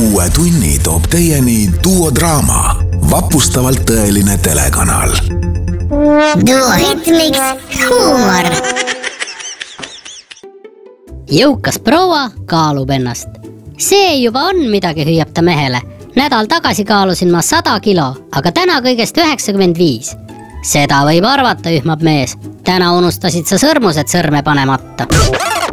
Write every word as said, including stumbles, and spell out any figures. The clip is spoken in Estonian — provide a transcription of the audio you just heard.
uue tunni toob teieni duodraama, vapustavalt tõeline telekanal. Duoritmiks huumor. Jõukas proua kaalub ennast. See juba on midagi, hüüab ta mehele. Nädal tagasi kaalusin ma sada kilo, aga täna kõigest üheksakümmend viis. Seda võib arvata, ühmab mees. Täna unustasid sa sõrmused sõrme panemata.